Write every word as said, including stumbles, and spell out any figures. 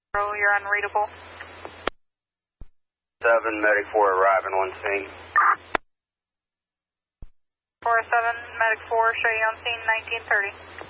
Oh, you're unreadable. seven, Medic four arriving on scene. four seven, Medic four, show you on scene, nineteen thirty.